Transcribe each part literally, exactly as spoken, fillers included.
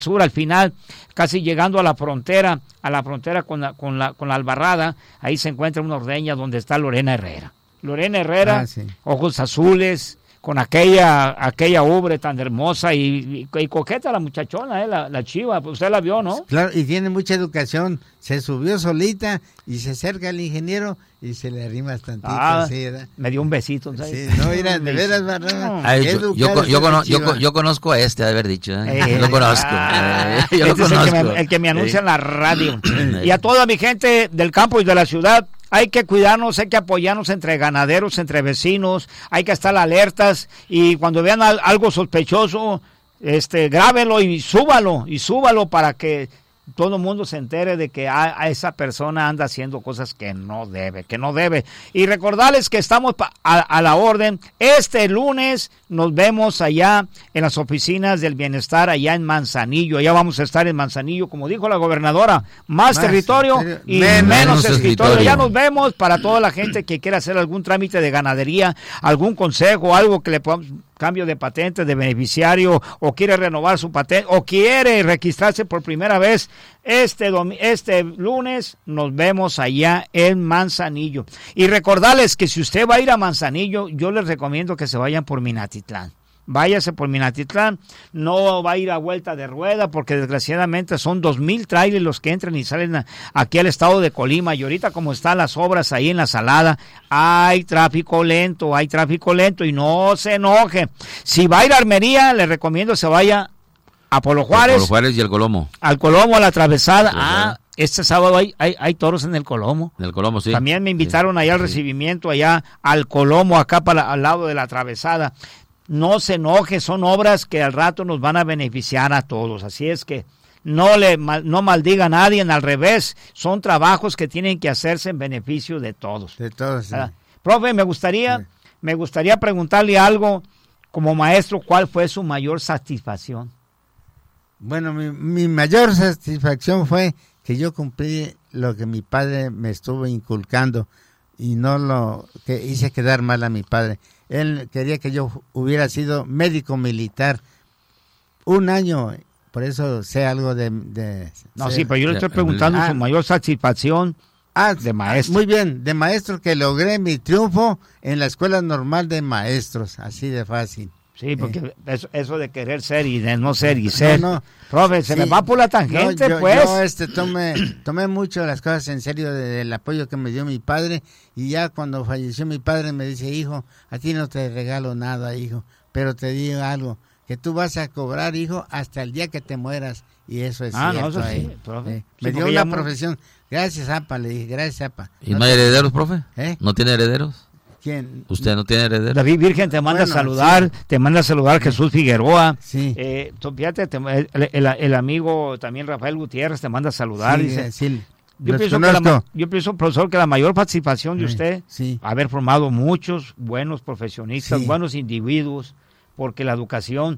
sur, al final, casi llegando a la frontera, a la frontera con la, con la, con la Albarrada, ahí se encuentra una ordeña donde está Lorena Herrera. Lorena Herrera, ah, sí. Ojos azules, con aquella aquella ubre tan hermosa y, y, y coqueta la muchachona, eh, la, la chiva, usted la vio, ¿no? Claro, y tiene mucha educación, se subió solita y se acerca al ingeniero y se le arrima tantito, ah, así, ¿verdad? Me dio un besito, ¿sabes? Sí, no, mira, de veras, no. Ay, yo, yo, yo, cono, yo, yo conozco a este, de haber dicho, ¿eh? Eh, lo conozco, ah, eh, yo lo conozco. Es el, que me, el que me anuncia sí. en la radio. Y a toda mi gente del campo y de la ciudad, hay que cuidarnos, hay que apoyarnos entre ganaderos, entre vecinos, hay que estar alertas y cuando vean algo sospechoso, este, grábelo y súbalo, y súbalo para que todo el mundo se entere de que a, a esa persona anda haciendo cosas que no debe, que no debe. Y recordarles que estamos a, a la orden. Este lunes nos vemos allá en las oficinas del bienestar, allá en Manzanillo. Allá vamos a estar en Manzanillo, como dijo la gobernadora, más, más territorio y menos, menos escritorio. escritorio. Ya nos vemos para toda la gente que quiera hacer algún trámite de ganadería, algún consejo, algo que le podamos... cambio de patente, de beneficiario, o quiere renovar su patente, o quiere registrarse por primera vez, este, dom- este lunes nos vemos allá en Manzanillo. Y recordarles que si usted va a ir a Manzanillo, yo les recomiendo que se vayan por Minatitlán. Váyase por Minatitlán, no va a ir a vuelta de rueda porque desgraciadamente son dos mil trailers los que entran y salen a, aquí al estado de Colima y ahorita como están las obras ahí en la Salada, hay tráfico lento, hay tráfico lento y no se enoje. Si va a ir a Armería, le recomiendo se vaya a Polo Juárez. Polo Juárez y al Colomo. Al Colomo, a la Atravesada. Ah, este sábado hay, hay, hay toros en el Colomo. En el Colomo, sí. También me invitaron sí, allá al sí. recibimiento, allá al Colomo, acá para al lado de la Atravesada. No se enoje, son obras que al rato nos van a beneficiar a todos, así es que no le no maldiga a nadie, al revés, son trabajos que tienen que hacerse en beneficio de todos. De todos, sí. ¿Verdad? Profe, me gustaría, sí. me gustaría preguntarle algo como maestro, ¿cuál fue su mayor satisfacción? Bueno, mi, mi mayor satisfacción fue que yo cumplí lo que mi padre me estuvo inculcando y no lo que hice quedar mal a mi padre. Él quería que yo hubiera sido médico militar un año, por eso sé algo de... de no, sé, sí, pero yo le estoy preguntando ah, su mayor satisfacción ah, de maestro. Muy bien, de maestro, que logré mi triunfo en la Escuela Normal de Maestros, así de fácil. Sí, porque eh. eso, eso de querer ser y de no ser y ser. No, no. Profe, se sí. me va por la tangente, no, yo, pues. Yo este, tomé, tomé mucho las cosas en serio de, del apoyo que me dio mi padre y ya cuando falleció mi padre me dice, hijo, a ti no te regalo nada, hijo, pero te digo algo, que tú vas a cobrar, hijo, hasta el día que te mueras y eso es ah, cierto. No, eso ahí. sí, profe. Sí. Me sí, dio una profesión. Gracias, Apa, le dije, gracias, Apa. ¿Y no, no hay te... herederos, profe? ¿Eh? ¿No tiene herederos? ¿Quién? ¿Usted no tiene heredero? David Virgen te manda bueno, a saludar, sí. te manda a saludar sí. Jesús Figueroa. Sí. Eh, fíjate, te, el, el, el amigo también Rafael Gutiérrez te manda a saludar. Sí, dice, sí. Yo pienso, que la, yo pienso, profesor, que la mayor participación de usted, sí. haber formado muchos buenos profesionistas, sí. buenos individuos, porque la educación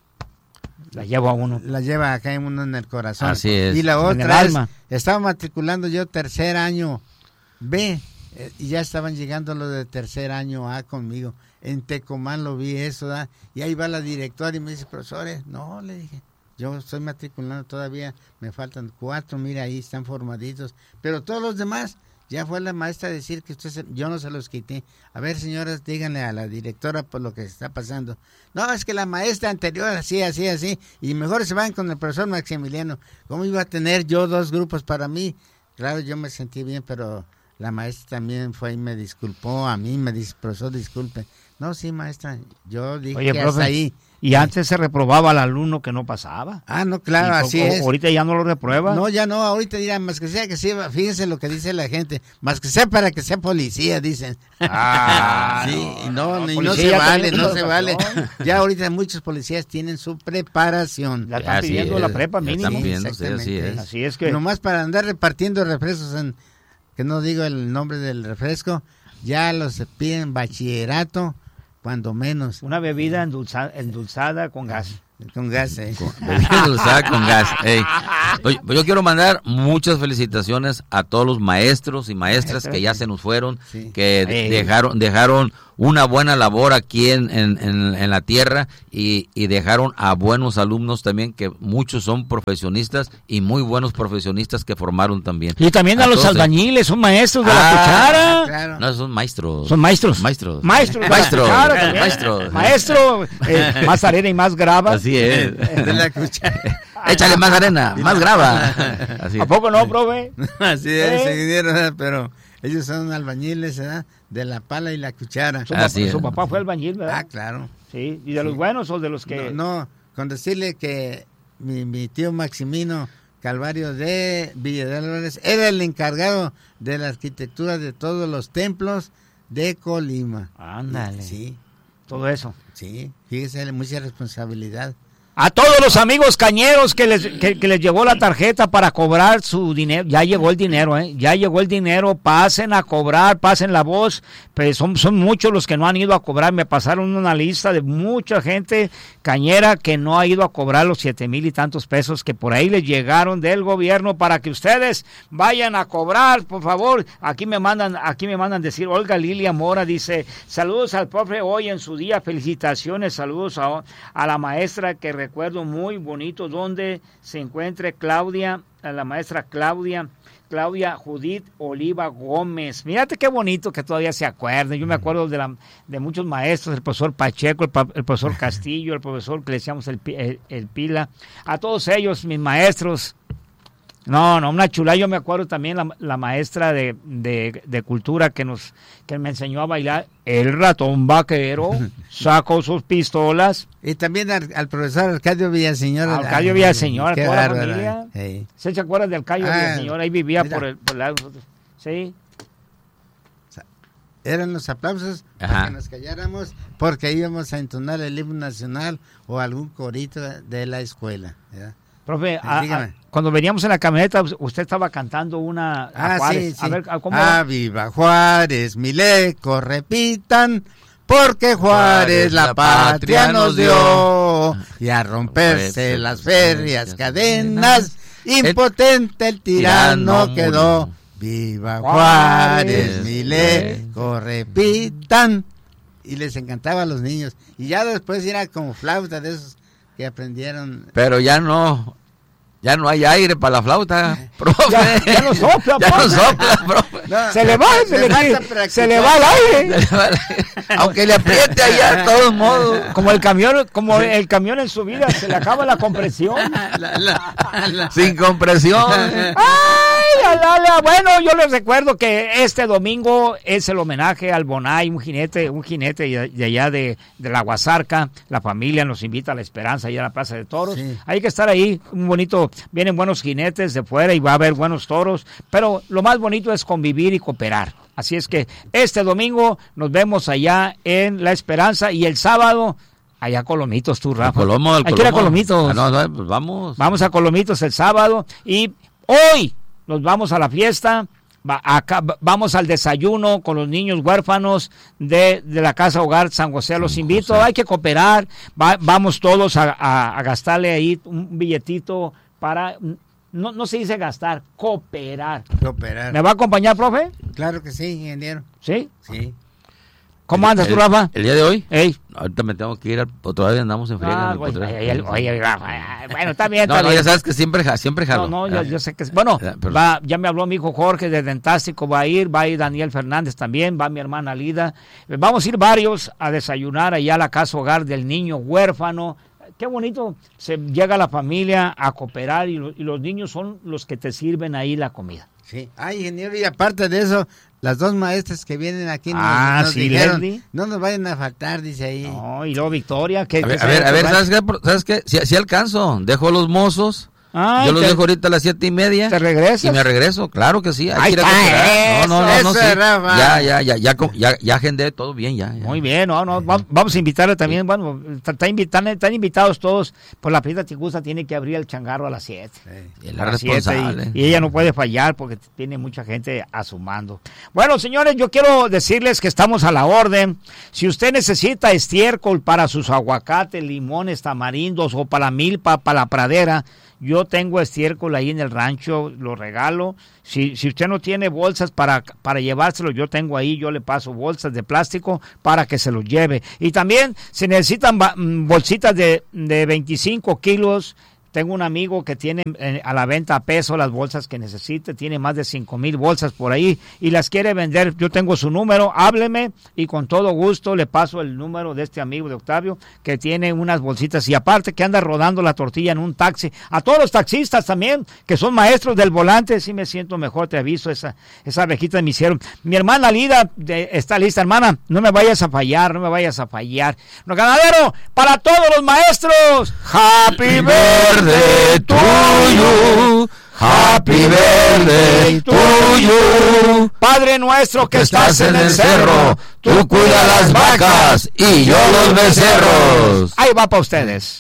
la lleva a uno. La lleva acá en uno en el corazón. Así es. Y la otra es, estaba matriculando yo tercer año B, y ya estaban llegando los de tercer año A conmigo. En Tecomán lo vi eso, ¿da? Y ahí va la directora y me dice, profesores, no, le dije, yo estoy matriculando todavía, me faltan cuatro, mira, ahí están formaditos, pero todos los demás, ya fue la maestra a decir que usted se, yo no se los quité. A ver, señoras, díganle a la directora por lo que está pasando. No, es que la maestra anterior, así, así, así, y mejor se van con el profesor Maximiliano. ¿Cómo iba a tener yo dos grupos para mí? Claro, yo me sentí bien, pero... La maestra también fue y me disculpó, a mí me dice, profesor, disculpe. No, sí, maestra, yo dije Oye, que profe, hasta ahí. Y antes se reprobaba al alumno que no pasaba. Ah, no, claro, y, así o, es. Ahorita ya no lo reprueba. No, ya no, ahorita dirán, más que sea que sí, fíjense lo que dice la gente, más que sea para que sea policía, dicen. Ah, sí, no, no, no, no se vale, no se vale. Ya ahorita muchos policías tienen su preparación. Ya están pidiendo la prepa mínimo. Están pidiendo, sí, así es. Así es que... Nomás para andar repartiendo refrescos en... que no digo el nombre del refresco, ya los piden bachillerato, cuando menos. Una bebida endulzada, endulzada con gas. Con gas, eh. Con, bebida endulzada con gas. Ey. Oye, yo quiero mandar muchas felicitaciones a todos los maestros y maestras que ya se nos fueron, sí. que de, dejaron dejaron una buena labor aquí en, en, en, en la tierra y, y dejaron a buenos alumnos también, que muchos son profesionistas y muy buenos profesionistas que formaron también. Y también a, a los todos, albañiles, son maestros de ah, la cuchara. Claro. No, son maestros. Son maestros. Maestros. Maestros. Maestros. Maestros. Maestro, eh, más arena y más grava. Así es. De la cuchara. Échale más arena, más grava. Así. ¿A poco no, profe? Así es, ¿Eh? Pero ellos son albañiles, ¿verdad? De la pala y la cuchara. Su, papá, su papá fue albañil, ¿verdad? Ah, claro. Sí, ¿y de los sí. buenos o de los que...? No, no, con decirle que mi, mi tío Maximino Calvario de Villa de Álvarez era el encargado de la arquitectura de todos los templos de Colima. Ándale. Sí. Todo eso. Sí, fíjese, mucha responsabilidad. A todos los amigos cañeros que les, que, que les llegó la tarjeta para cobrar su dinero, ya llegó el dinero, ¿eh? Ya llegó el dinero, pasen a cobrar, pasen la voz, pues son, son muchos los que no han ido a cobrar, me pasaron una lista de mucha gente cañera que no ha ido a cobrar los siete mil y tantos pesos que por ahí les llegaron del gobierno para que ustedes vayan a cobrar, por favor. Aquí me mandan, aquí me mandan decir, Olga Lilia Mora dice, saludos al profe hoy en su día, felicitaciones, saludos a, a la maestra que recuerdo muy bonito donde se encuentre Claudia, la maestra Claudia, Claudia Judith Oliva Gómez. Mírate qué bonito que todavía se acuerden. Yo me acuerdo de, la, de muchos maestros, el profesor Pacheco, el, el profesor Castillo, el profesor que le decíamos el, el, el Pila, a todos ellos, mis maestros. No, no, una chula. Yo me acuerdo también la, la maestra de, de, de cultura que nos que me enseñó a bailar el ratón vaquero, sacó sus pistolas. Y también al, al profesor Arcadio Villaseñor. Arcadio Villaseñor, toda la familia. Hey. ¿Se acuerdan de Arcadio ah, Villaseñor? Ahí vivía mira. por el, por el lado de nosotros. Sí. Eran los aplausos Ajá. para que nos calláramos porque íbamos a entonar el himno nacional o algún corito de la escuela, ¿verdad? Profe, a, a, cuando veníamos en la camioneta, usted estaba cantando una ah, a Juárez. Sí, sí. A ver, ¿cómo ah, viva Juárez, mileco, repitan, porque Juárez la patria nos dio, y a romperse las férreas cadenas, impotente el tirano quedó. Viva Juárez, mileco, repitan. Y les encantaba a los niños. Y ya después era como flauta de esos que aprendieron. Pero ya no, ya no hay aire para la flauta, profe. Ya, ya no sopla, ya no sopla, profe. No, se le va, se, le, le se le va el aire. Aunque le apriete allá, de todos modos. Como el camión, como el camión en su vida, se le acaba la compresión. La, la, la, Sin compresión. Ay, la, la, la. Bueno, yo les recuerdo que este domingo es el homenaje al Bonay, un jinete, un jinete de allá de, de la Guasarca. La familia nos invita a La Esperanza, allá a la Plaza de Toros. Sí. Hay que estar ahí, un bonito, vienen buenos jinetes de fuera y va a haber buenos toros, pero lo más bonito es convivir y cooperar. Así es que este domingo nos vemos allá en La Esperanza y el sábado allá a Colomitos, tú, Rafa. Colomo, Hay que ir a Colomitos. Ah, no, no, pues vamos. Vamos a Colomitos el sábado y hoy nos vamos a la fiesta. Va, acá, vamos al desayuno con los niños huérfanos de, de la Casa Hogar San José. Los invito, José. Hay que cooperar. Va, vamos todos a, a, a gastarle ahí un billetito para... No, no se dice gastar, cooperar. Cooperar. ¿Me va a acompañar, profe? Claro que sí, ingeniero. ¿Sí? Sí. ¿Cómo andas el, tú, Rafa? ¿El día de hoy? Ey. Ahorita me tengo que ir, a, todavía andamos en friega. Ah, oye, oye, oye, Rafa, bueno, está bien, está no, no, bien. ya sabes que siempre, siempre jalo. No, no, yo, yo sé que... Bueno, va, ya me habló mi hijo Jorge de Dentástico, va a ir, va a ir Daniel Fernández también, va mi hermana Lida. Vamos a ir varios a desayunar allá a la Casa Hogar del Niño Huérfano. Qué bonito, se llega la familia a cooperar y, lo, y los niños son los que te sirven ahí la comida. Sí, ay, ingeniero, y aparte de eso, las dos maestras que vienen aquí nos, ah, nos sí, dijeron, Leslie. No nos vayan a faltar, dice ahí. No, y luego Victoria. Que, a ver, a ver, a ver ¿sabes qué? ¿Sabes qué? Si, si alcanzo, dejo a los mozos. Ay, yo los te, dejo ahorita a las siete y media. ¿Te regresas? Y me regreso, claro que sí. Hay Ay, que ir a eso, no, no, no, no, eso, sí. Rafa. Ya, ya, ya, ya, ya, ya agendé todo bien, ya. ya. Muy bien, no, no, vamos a invitarle también, sí. Bueno, están, invitan, están invitados todos, pues la fiesta Ticusa tiene que abrir el changarro a las siete. Sí. Y la responsable. Y, y ella no puede fallar porque tiene mucha gente a su mando. Bueno, señores, yo quiero decirles que estamos a la orden. Si usted necesita estiércol para sus aguacates, limones, tamarindos o para la milpa, para la pradera, yo tengo estiércol ahí en el rancho, lo regalo. Si, si usted no tiene bolsas para, para llevárselo, yo tengo ahí, yo le paso bolsas de plástico para que se los lleve. Y también, si necesitan bolsitas de, de veinticinco kilos, tengo un amigo que tiene eh, a la venta a peso las bolsas que necesite, tiene más de cinco mil bolsas por ahí y las quiere vender. Yo tengo su número, hábleme y con todo gusto le paso el número de este amigo de Octavio que tiene unas bolsitas y aparte que anda rodando la tortilla en un taxi. A todos los taxistas también que son maestros del volante, sí me siento mejor, te aviso, esa, esa rejita me hicieron. Mi hermana Lida de, está lista, hermana, no me vayas a fallar, no me vayas a fallar. No, ganadero, para todos los maestros, Happy Birthday to you, happy birthday to you. Padre nuestro que estás en el cerro, tú cuida las vacas y yo los becerros. Ahí va para ustedes.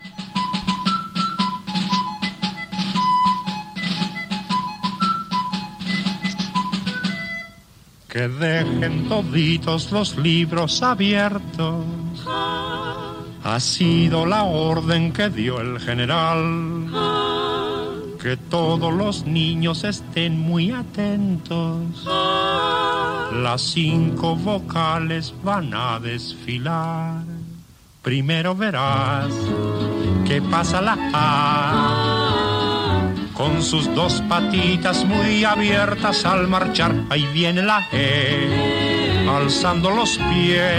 Que dejen toditos los libros abiertos, ha sido la orden que dio el general. Que todos los niños estén muy atentos, las cinco vocales van a desfilar. Primero verás que pasa la A, con sus dos patitas muy abiertas al marchar. Ahí viene la E, alzando los pies.